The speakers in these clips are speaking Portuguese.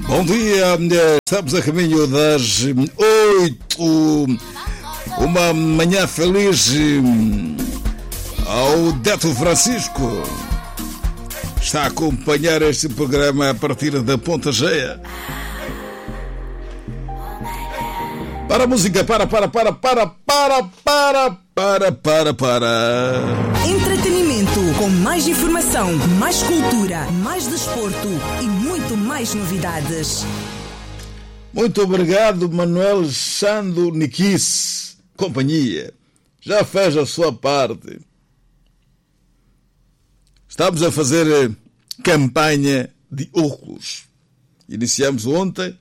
Bom dia, estamos a caminho das 8. Uma manhã feliz ao Deto Francisco. Está a acompanhar este programa a partir da Ponta Cheia. Para a música, para. Entretenimento, com mais informação, mais cultura, mais desporto e muito mais novidades. Muito obrigado, Manuel Sando Niquis. Companhia, já fez a sua parte. Estamos a fazer campanha de óculos. Iniciamos ontem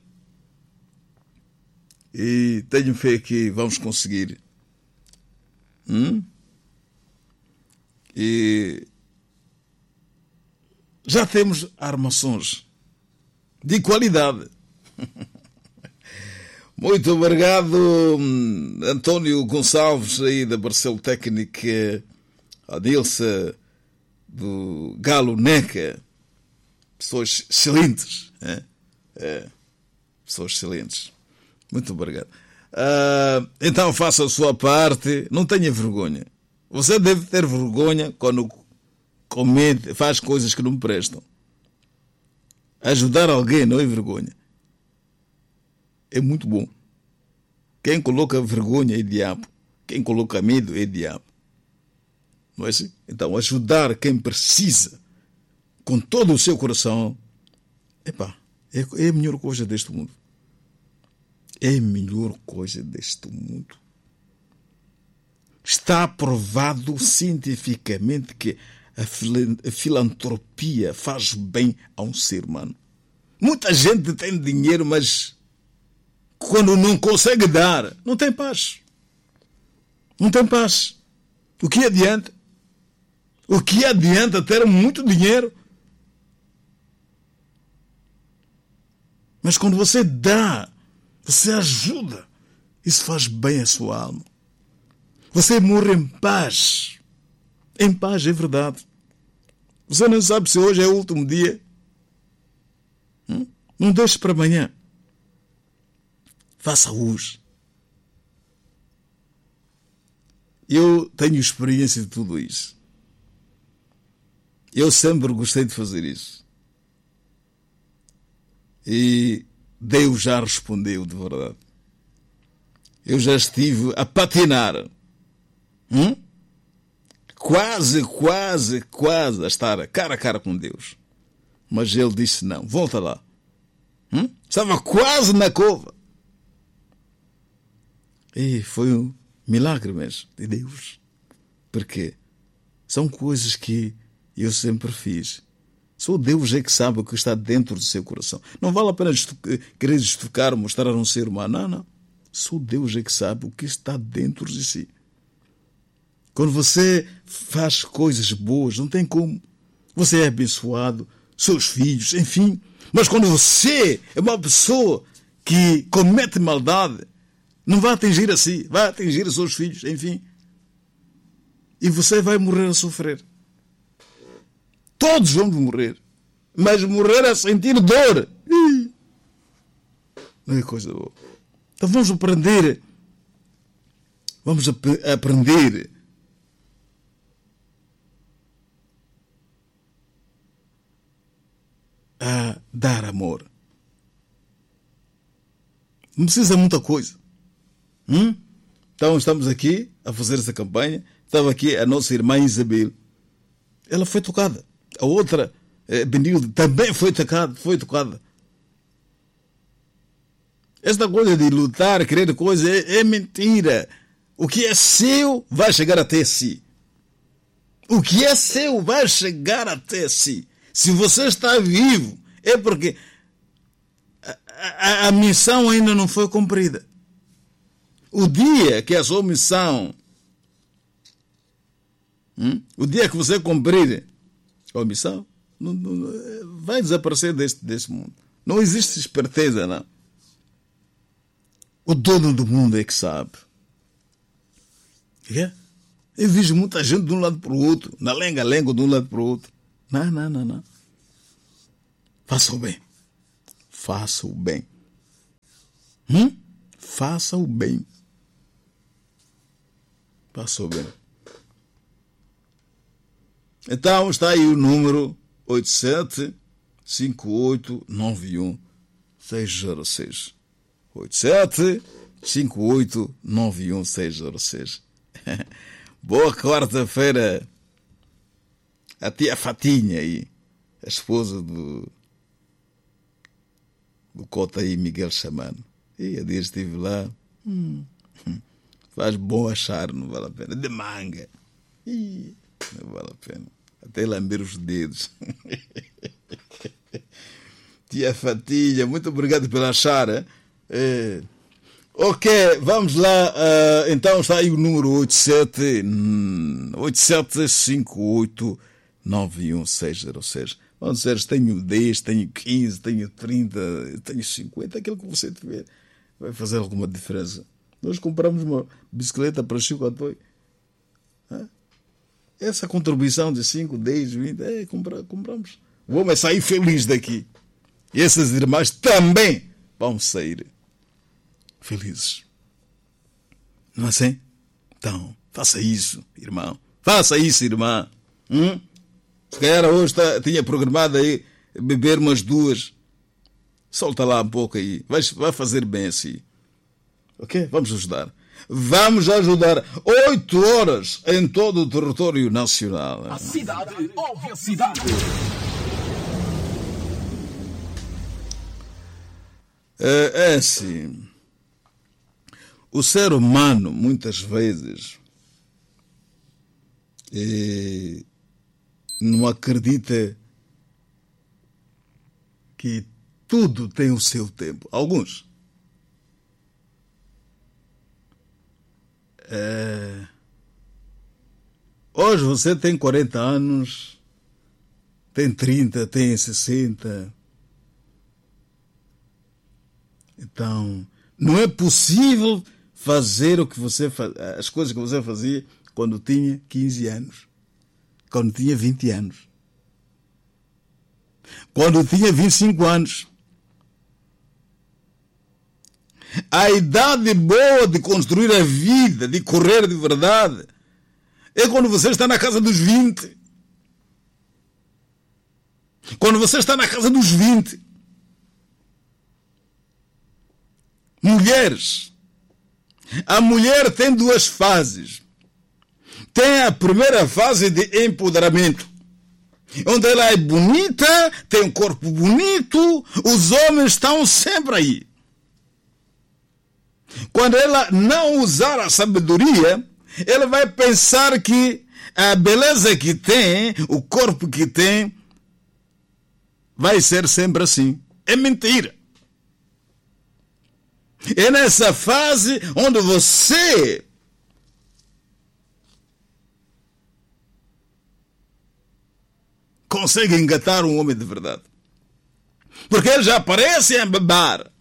e tenho fé que vamos conseguir. E já temos armações de qualidade. Muito obrigado, António Gonçalves, aí da Barcelo Técnica, a Nilsa do Galo Neca. Pessoas excelentes. Pessoas excelentes. Muito obrigado. Então faça a sua parte, não tenha vergonha. Você deve ter vergonha quando comete, faz coisas que não prestam. Ajudar alguém não é vergonha. É muito bom. Quem coloca vergonha é diabo. Quem coloca medo é diabo. Não é assim? Então ajudar quem precisa com todo o seu coração é a melhor coisa deste mundo. É a melhor coisa deste mundo. Está provado cientificamente que a filantropia faz bem a um ser humano. Muita gente tem dinheiro, mas quando não consegue dar, não tem paz. Não tem paz. O que adianta? O que adianta ter muito dinheiro? Mas quando você dá, você ajuda, isso faz bem à sua alma. Você morre em paz. Em paz, é verdade. Você não sabe se hoje é o último dia. Não deixe para amanhã. Faça hoje. Eu tenho experiência de tudo isso. Eu sempre gostei de fazer isso. E Deus já respondeu de verdade. Eu já estive a patinar. Quase a estar cara a cara com Deus. Mas ele disse não, volta lá. Estava quase na cova. E foi um milagre mesmo de Deus. Porque são coisas que eu sempre fiz. Só Deus é que sabe o que está dentro do seu coração. Não vale a pena querer justificar, mostrar a um ser humano. Não. Só Deus é que sabe o que está dentro de si. Quando você faz coisas boas, não tem como. Você é abençoado, seus filhos, enfim. Mas quando você é uma pessoa que comete maldade, não vai atingir a si, vai atingir os seus filhos, enfim. E você vai morrer a sofrer. Todos vamos morrer. Mas morrer a sentir dor. Não é coisa boa. Então vamos aprender. Vamos aprender a dar amor. Não precisa muita coisa. Então estamos aqui a fazer essa campanha. Estava aqui a nossa irmã Isabel. Ela foi tocada. A outra, Benilde, também foi tocada. Esta coisa de lutar, querer coisa, é mentira. O que é seu vai chegar até si. O que é seu vai chegar até si. Se você está vivo, é porque a missão ainda não foi cumprida. O dia que a sua missão, o dia que você cumprir a missão, não, vai desaparecer desse mundo. Não existe esperteza, não. O dono do mundo é que sabe. Eu vejo muita gente de um lado para o outro, na lenga-lenga de um lado para o outro. Não. Faça o bem. faça o bem. Faça o bem. Faça o bem. Então está aí o número 875891-606. 875891-606. Boa quarta-feira a tia Fatinha aí, a esposa do Cota aí, Miguel Chamano. E a dia estive lá. Faz bom achar, não vale a pena. De manga. Não vale a pena. Até lamber os dedos. Tia Fatinha, muito obrigado pela achar. Ok, vamos lá. Então está aí o número 875891-606. Vamos dizer, tenho 10, tenho 15, tenho 30, tenho 50, aquilo que você tiver vai fazer alguma diferença. Nós compramos uma bicicleta para Chico Antônio. Essa contribuição de 5, 10, 20, compramos. O homem sair feliz daqui. E essas irmãs também vão sair felizes. Não é assim? Então, faça isso, irmão. Faça isso, irmã. Se calhar hoje tinha programado aí beber umas 2. Solta lá um pouco aí. Vai fazer bem assim. Ok? Vamos ajudar. Vamos ajudar. 8 horas em todo o território nacional. A cidade ouve a cidade. É assim. O ser humano, muitas vezes, não acredita que tudo tem o seu tempo. Alguns. Hoje você tem 40 anos, tem 30, tem 60. Então, não é possível fazer o que você as coisas que você fazia quando tinha 15 anos, quando tinha 20 anos, quando tinha 25 anos. A idade boa de construir a vida, de correr de verdade, é quando você está na casa dos 20. Quando você está na casa dos 20. Mulheres. A mulher tem 2 fases. Tem a primeira fase de empoderamento, onde ela é bonita, tem um corpo bonito, os homens estão sempre aí. Quando ela não usar a sabedoria, ela vai pensar que a beleza que tem, o corpo que tem, vai ser sempre assim. É mentira. É nessa fase onde você consegue engatar um homem de verdade. Porque ele já aparece em beber.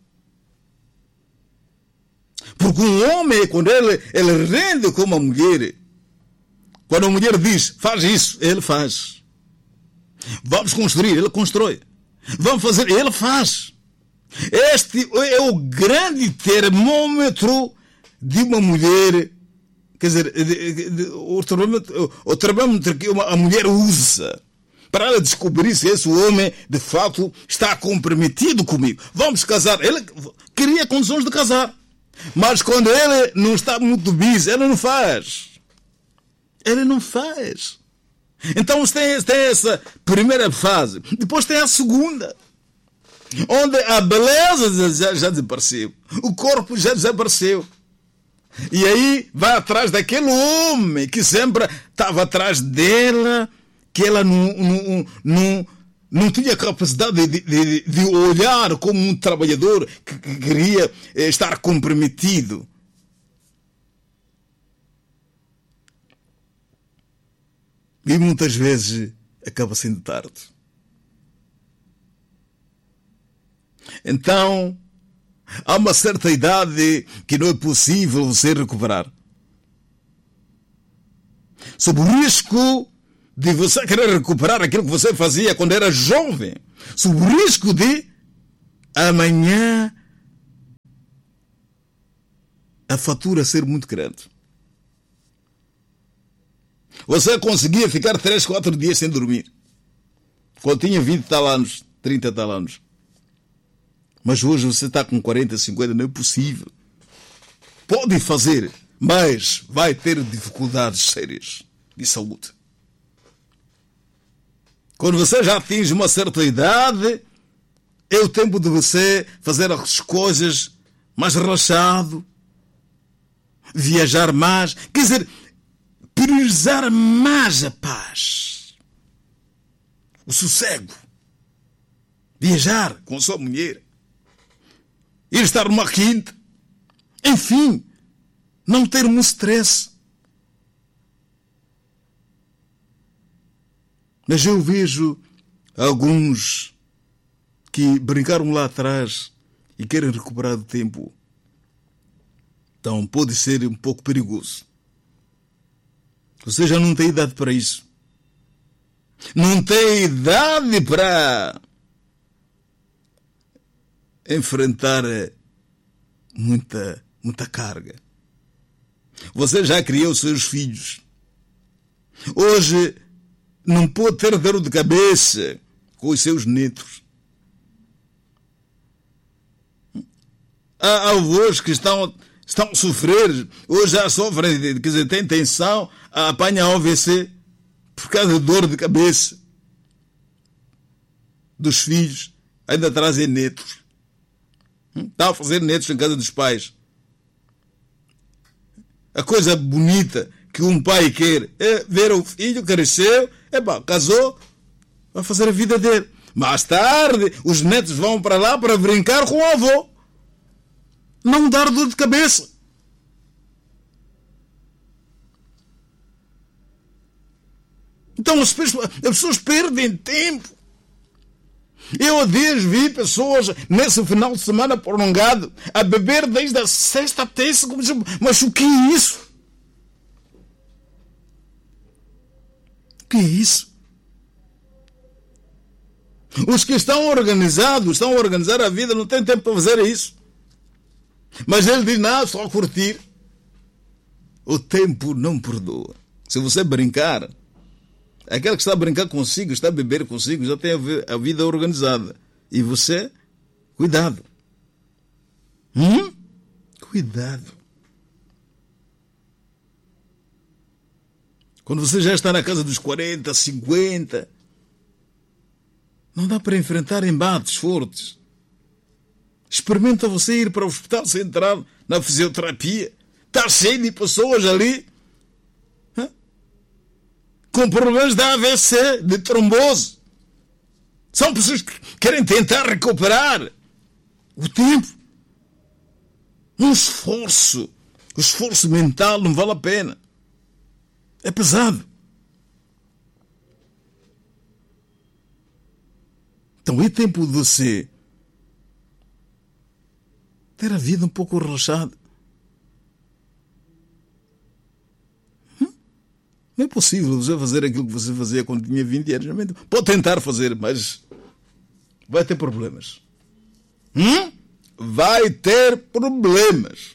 Porque um homem, quando ele rende como uma mulher, quando a mulher diz, faz isso, ele faz. Vamos construir, ele constrói. Vamos fazer, ele faz. Este é o grande termômetro de uma mulher, quer dizer, o termômetro que a mulher usa para ela descobrir se esse homem de fato está comprometido comigo. Vamos casar. Ele cria condições de casar. Mas quando ele não está muito busy, ele não faz. Ele não faz. Então tem essa primeira fase. Depois tem a segunda, onde a beleza já desapareceu. O corpo já desapareceu. E aí vai atrás daquele homem que sempre estava atrás dela, que ela não tinha capacidade de olhar como um trabalhador que queria estar comprometido. E muitas vezes acaba sendo tarde. Então, há uma certa idade que não é possível você recuperar. Sob o risco de você querer recuperar aquilo que você fazia quando era jovem, sob o risco de amanhã a fatura ser muito grande. Você conseguia ficar 3, 4 dias sem dormir. Quando tinha 20 tal anos, 30 tal anos. Mas hoje você está com 40, 50, não é possível. Pode fazer, mas vai ter dificuldades sérias de saúde. Quando você já atinge uma certa idade, é o tempo de você fazer as coisas mais relaxado, viajar mais, quer dizer, priorizar mais a paz, o sossego, viajar com a sua mulher, ir estar numa quinta, enfim, não ter um stress. Mas eu vejo alguns que brincaram lá atrás e querem recuperar o tempo. Então pode ser um pouco perigoso. Você já não tem idade para isso. Não tem idade para enfrentar muita carga. Você já criou seus filhos. Hoje não pode ter dor de cabeça com os seus netos. Há avós que estão a sofrer, hoje já sofrem, quer dizer, têm tensão, apanham AVC por causa de dor de cabeça dos filhos, ainda trazem netos. Estão a fazer netos em casa dos pais. A coisa bonita que um pai quer é ver o filho cresceu, casou, vai fazer a vida dele. Mais tarde, os netos vão para lá para brincar com o avô. Não dar dor de cabeça. Então as pessoas perdem tempo. Eu há dias vi pessoas nesse final de semana prolongado a beber desde a sexta até segunda. Mas o que é isso? O que é isso? Os que estão organizados, estão a organizar a vida, não têm tempo para fazer isso. Mas ele diz, não, só curtir. O tempo não perdoa. Se você brincar, aquele que está a brincar consigo, está a beber consigo, já tem a vida organizada. E você, cuidado. Cuidado. Quando você já está na casa dos 40, 50, não dá para enfrentar embates fortes. Experimenta você ir para o hospital central na fisioterapia. Está cheio de pessoas ali com problemas de AVC, de trombose. São pessoas que querem tentar recuperar o tempo. O esforço mental não vale a pena. É pesado. Então é tempo de você ter a vida um pouco relaxada. Não é possível você fazer aquilo que você fazia quando tinha 20 anos. Pode tentar fazer, mas vai ter problemas. Vai ter problemas.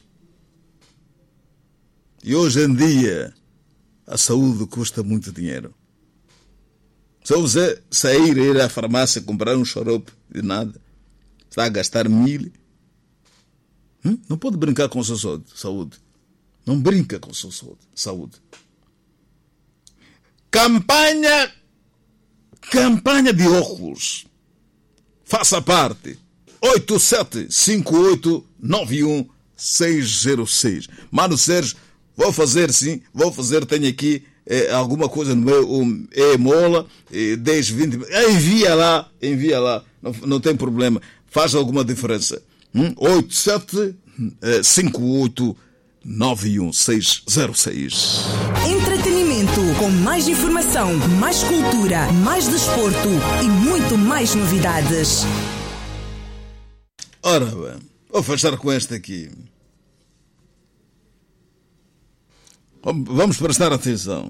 E hoje em dia a saúde custa muito dinheiro. Se você sair e ir à farmácia comprar um xarope de nada, está a gastar 1.000. Não pode brincar com a sua saúde. Não brinca com a sua saúde. Campanha de óculos. Faça parte. 875891-606. Mano Sérgio, vou fazer sim. Tenho aqui alguma coisa no meu e-mola, 10, 20. Envia lá. Não tem problema. Faz alguma diferença. 875891-606. Entretenimento com mais informação, mais cultura, mais desporto e muito mais novidades. Ora bem, vou fechar com esta aqui. Vamos prestar atenção.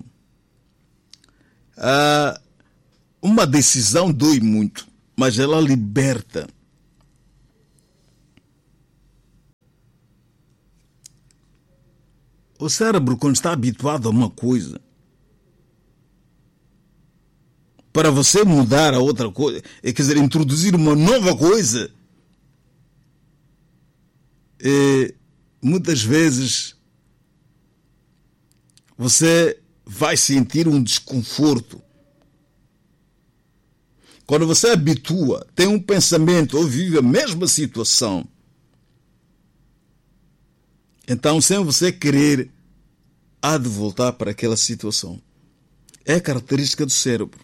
Uma decisão dói muito, mas ela liberta. o cérebro, quando está habituado a uma coisa, para você mudar a outra coisa, quer dizer, introduzir uma nova coisa, muitas vezes você vai sentir um desconforto. Quando você habitua, tem um pensamento ou vive a mesma situação, então, sem você querer, há de voltar para aquela situação. É característica do cérebro.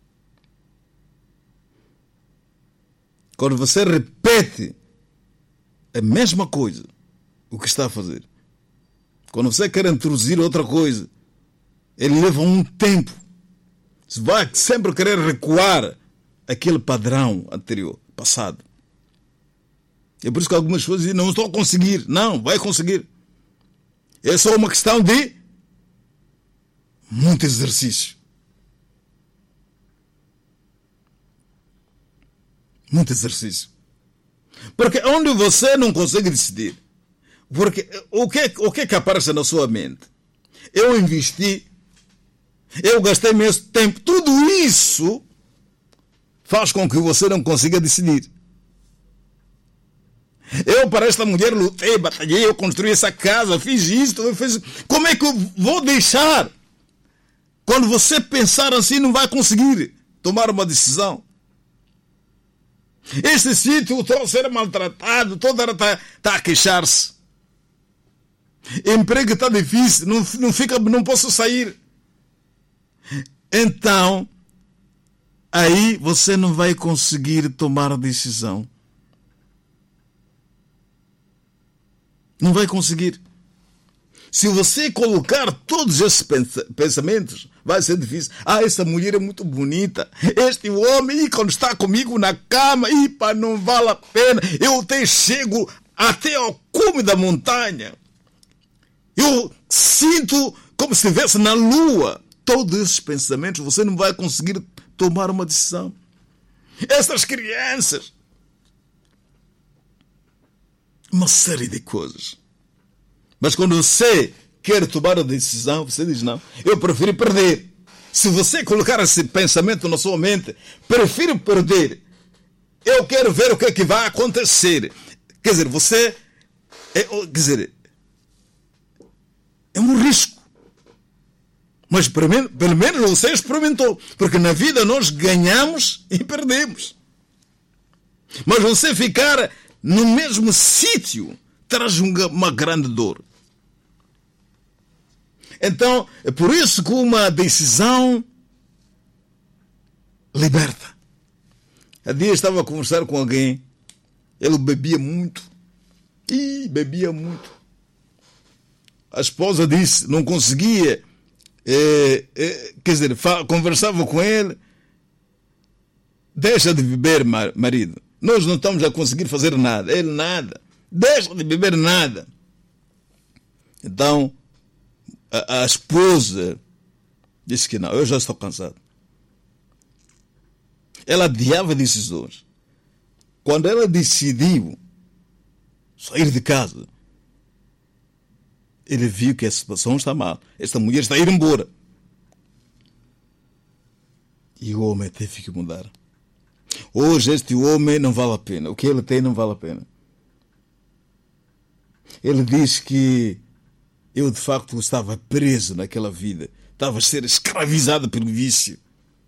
Quando você repete a mesma coisa, o que está a fazer, quando você quer introduzir outra coisa, ele leva um tempo. Você vai sempre querer recuar aquele padrão anterior, passado. É por isso que algumas pessoas dizem, não estou a conseguir. Não, vai conseguir. É só uma questão de muito exercício. Muito exercício. Porque onde você não consegue decidir, porque o que é que aparece na sua mente? Eu investi, eu gastei imenso tempo, tudo isso faz com que você não consiga decidir. Eu para esta mulher lutei, batalhei, eu construí essa casa, fiz isto, eu fiz... Como é que eu vou deixar? Quando você pensar assim, não vai conseguir tomar uma decisão. Este sítio, estou a ser maltratado, toda hora está a queixar-se. Emprego está difícil, não posso sair. Então, aí você não vai conseguir tomar a decisão. Não vai conseguir. Se você colocar todos esses pensamentos, vai ser difícil. Essa mulher é muito bonita. Este homem, quando está comigo na cama, não vale a pena. Eu até chego até ao cume da montanha. Eu sinto como se estivesse na lua. Todos esses pensamentos, você não vai conseguir tomar uma decisão. Essas crianças, uma série de coisas. Mas quando você quer tomar a decisão, você diz, não, eu prefiro perder. Se você colocar esse pensamento na sua mente, prefiro perder. Eu quero ver o que é que vai acontecer. Quer dizer, é um risco. Mas pelo menos você experimentou. Porque na vida nós ganhamos e perdemos. Mas você ficar no mesmo sítio traz uma grande dor. Então, é por isso que uma decisão liberta. Há dias estava a conversar com alguém, ele bebia muito. Bebia muito. A esposa disse, não conseguia, conversava com ele, deixa de beber, marido. Nós não estamos a conseguir fazer nada. Ele nada. Deixa de beber nada. Então, a esposa disse que não, eu já estou cansado. Ela adiava decisões. Quando ela decidiu sair de casa, ele viu que a situação está mal. Esta mulher está a ir embora. E o homem teve que mudar. Hoje este homem não vale a pena. O que ele tem não vale a pena. Ele diz que eu de facto estava preso naquela vida. Estava a ser escravizado pelo vício.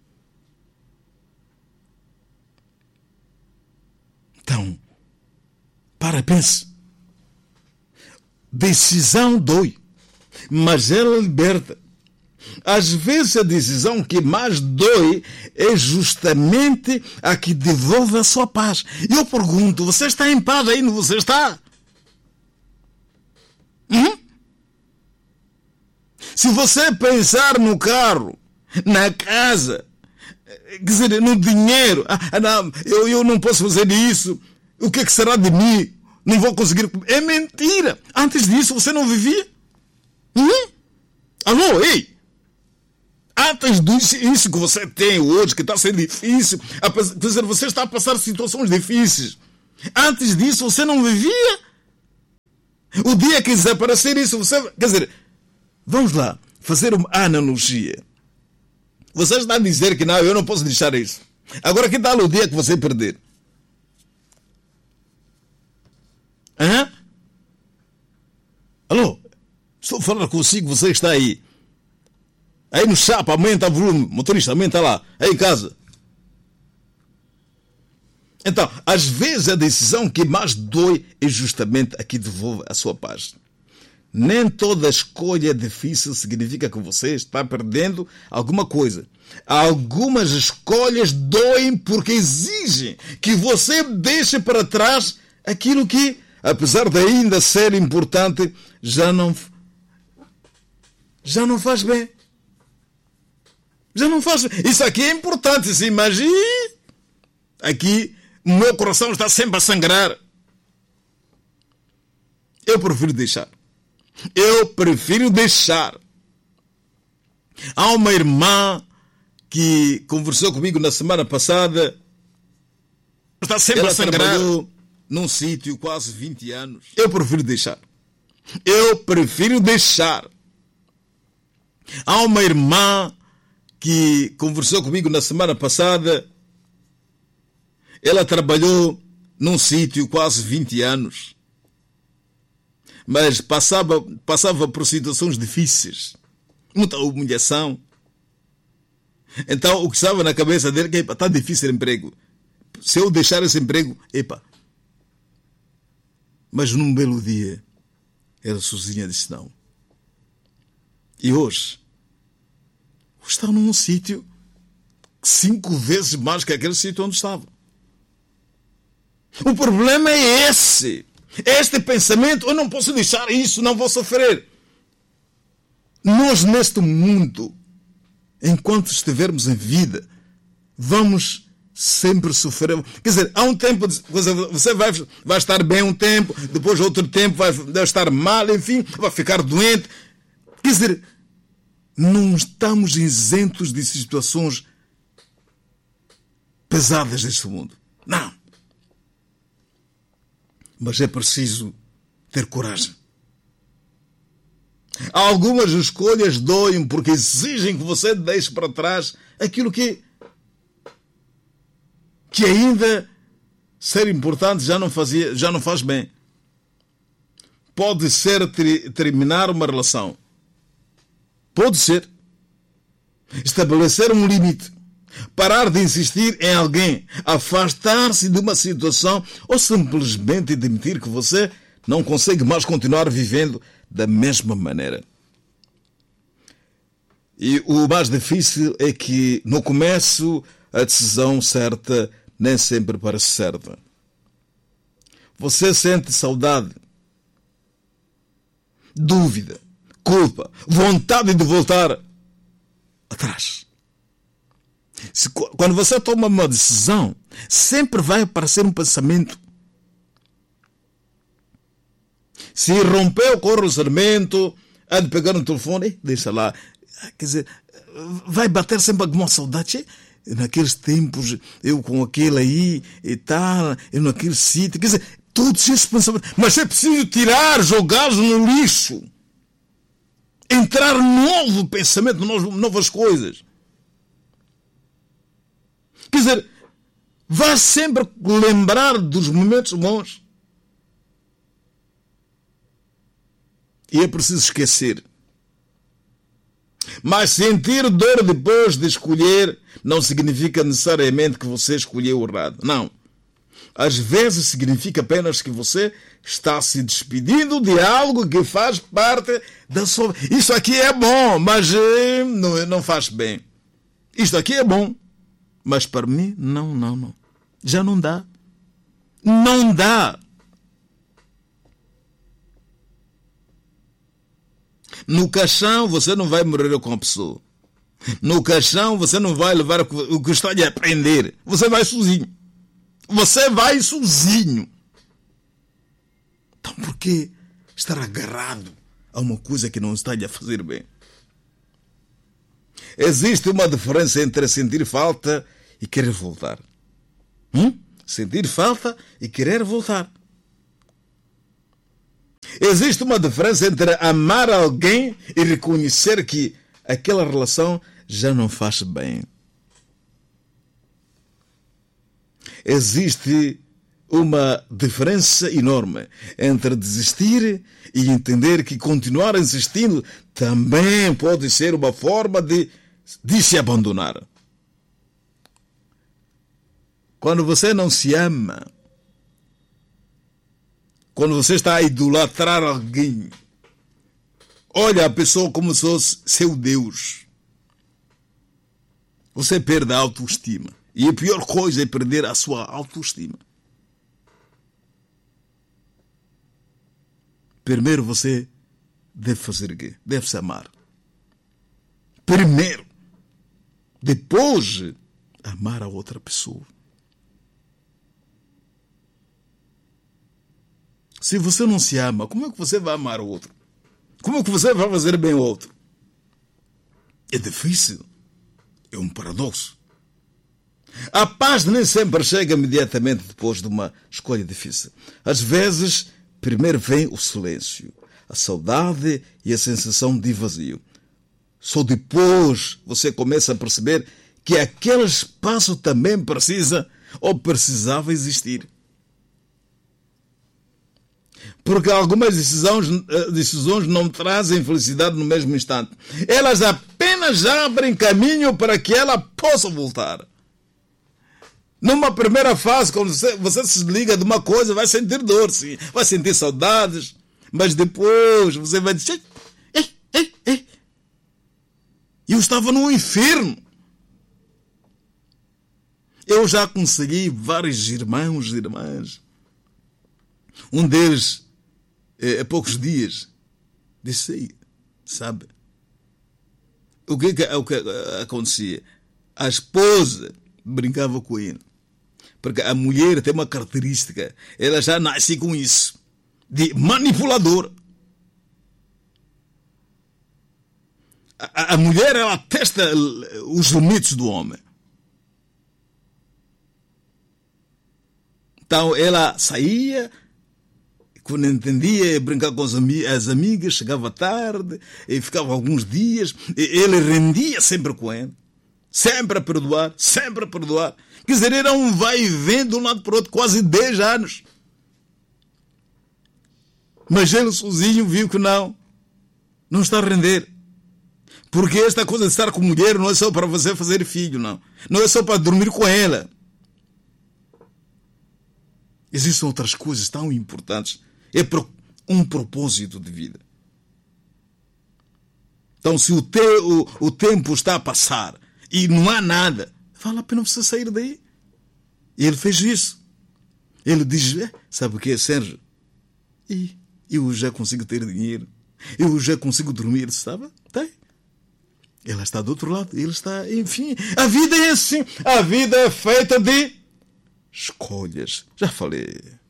Então, pense. Decisão dói, mas ela liberta. Às vezes a decisão que mais dói é justamente a que devolve a sua paz. E eu pergunto, você está em paz aí? Não você está? Se você pensar no carro, na casa, quer dizer, no dinheiro, não, eu não posso fazer isso, o que será de mim? Não vou conseguir. É mentira. Antes disso você não vivia? Alô, ei! Antes disso que você tem hoje, que está sendo difícil, quer dizer, você está a passar situações difíceis. Antes disso você não vivia? O dia que desaparecer isso, você, quer dizer, Vamos lá, fazer uma analogia. Você está a dizer que não, eu não posso deixar isso. Agora que tal o dia que você perder? Hã? Alô? Estou a falar consigo, você está aí. Aí no chapa, aumenta o volume. Motorista, aumenta lá. Aí em casa. Então, às vezes a decisão que mais dói é justamente a que devolve a sua paz. Nem toda escolha difícil significa que você está perdendo alguma coisa. Algumas escolhas doem porque exigem que você deixe para trás aquilo que, apesar de ainda ser importante, já não faz bem. Já não faz bem. Isso aqui é importante, se imagine. Aqui, o meu coração está sempre a sangrar. Eu prefiro deixar. Há uma irmã que conversou comigo na semana passada. Está sempre a sangrar. Trabalhou num sítio quase 20 anos. Eu prefiro deixar. Há uma irmã que conversou comigo na semana passada. Ela trabalhou num sítio quase 20 anos. Mas passava por situações difíceis. Muita humilhação. Então, o que estava na cabeça dele é que está difícil o emprego. Se eu deixar esse emprego, Mas num belo dia, ela sozinha disse não. E hoje, está num sítio 5 vezes mais que aquele sítio onde estava. O problema é esse. Este pensamento, eu não posso deixar isso, não vou sofrer. Nós, neste mundo, enquanto estivermos em vida, vamos sempre sofrer. Quer dizer, há um tempo, você vai estar bem um tempo, depois outro tempo vai estar mal, enfim, vai ficar doente. Quer dizer, não estamos isentos de situações pesadas deste mundo. Não. Mas é preciso ter coragem. Algumas escolhas doem porque exigem que você deixe para trás aquilo que ainda ser importante já não faz bem. Pode ser terminar uma relação. Pode ser. Estabelecer um limite. Parar de insistir em alguém. Afastar-se de uma situação ou simplesmente admitir que você não consegue mais continuar vivendo da mesma maneira. E o mais difícil é que no começo a decisão certa nem sempre parece certa. Você sente saudade, dúvida, culpa, vontade de voltar atrás. Quando você toma uma decisão, sempre vai aparecer um pensamento. Se rompeu com o relacionamento, há de pegar no telefone, deixa lá. Quer dizer, vai bater sempre alguma saudade. Naqueles tempos, eu com aquele aí e tal, eu naquele sítio. Quer dizer, todos esses pensamentos. Mas é preciso tirar, jogá-los no lixo. Entrar novo pensamento, novas coisas. Quer dizer, vai sempre lembrar dos momentos bons. E é preciso esquecer. Mas sentir dor depois de escolher não significa necessariamente que você escolheu errado. Não. Às vezes significa apenas que você está se despedindo de algo que faz parte da sua... Isso aqui é bom, mas não faz bem. Isto aqui é bom, mas para mim, não. Já não dá. Não dá. No caixão você não vai morrer com a pessoa. No caixão você não vai levar o que está a aprender. Você vai sozinho. Então por que estar agarrado a uma coisa que não está a fazer bem? Existe uma diferença entre sentir falta e querer voltar. Sentir falta e querer voltar. Existe uma diferença entre amar alguém e reconhecer que aquela relação já não faz bem. Existe uma diferença enorme entre desistir e entender que continuar insistindo também pode ser uma forma de se abandonar. Quando você não se ama, quando você está a idolatrar alguém, olha a pessoa como se fosse seu Deus, você perde a autoestima. E a pior coisa é perder a sua autoestima. Primeiro você deve fazer o quê? Deve se amar. Primeiro. Depois, amar a outra pessoa. Se você não se ama, como é que você vai amar o outro? Como é que você vai fazer bem ao outro? É difícil. É um paradoxo. A paz nem sempre chega imediatamente depois de uma escolha difícil. Às vezes, primeiro vem o silêncio, a saudade e a sensação de vazio. Só depois você começa a perceber que aquele espaço também precisa ou precisava existir. Porque algumas decisões não trazem felicidade no mesmo instante. Elas apenas abrem caminho para que ela possa voltar. Numa primeira fase, quando você se desliga de uma coisa, vai sentir dor, sim. Vai sentir saudades. Mas depois você vai dizer... Eu estava no inferno. Eu já consegui vários irmãos e irmãs. Um deles, há poucos dias, disse, sabe, o que acontecia? A esposa brincava com ele. Porque a mulher tem uma característica, ela já nasce com isso, de manipulador. A mulher, ela testa os limites do homem. Então ela saía, quando entendia, brincar com as amigas, chegava tarde, e ficava alguns dias, e ele rendia sempre com ele. Sempre a perdoar, sempre a perdoar. Quer dizer, era um vai e vem de um lado para o outro, quase 10 anos. Mas ele sozinho viu que não está a render. Porque esta coisa de estar com mulher não é só para você fazer filho, não. Não é só para dormir com ela. Existem outras coisas tão importantes. É um propósito de vida. Então, se o tempo está a passar e não há nada, vale a pena você sair daí. E ele fez isso. Ele diz, sabe o que é, Sérgio? Eu já consigo ter dinheiro. Eu já consigo dormir, sabe? Tem. Ela está do outro lado. Ele está, enfim. A vida é assim. A vida é feita de escolhas. Já falei.